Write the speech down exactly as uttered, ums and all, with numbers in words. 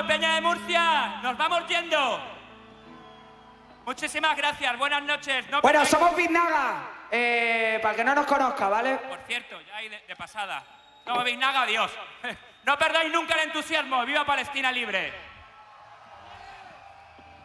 Bueno, Peña de Murcia, nos vamos yendo. Muchísimas gracias, buenas noches. No bueno, perdáis... somos Biznaga, eh, para que no nos conozca, ¿vale? Por cierto, ya ahí de, de pasada. Somos Biznaga, adiós. No perdáis nunca el entusiasmo. ¡Viva Palestina libre!